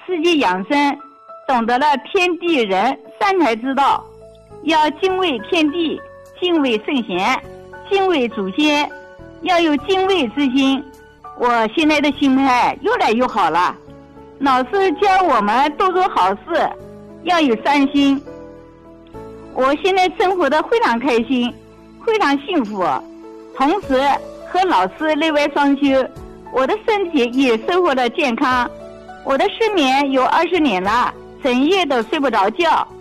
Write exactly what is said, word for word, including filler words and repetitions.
自己养生，懂得了天地人三才之道，要敬畏天地，敬畏圣贤，敬畏祖先，要有敬畏之心。我现在的心态越来越好了，老师教我们多做好事，要有善心。我现在生活的非常开心，非常幸福，同时和老师内外双修，我的身体也收获了健康。我的失眠有二十年了，整夜都睡不着觉。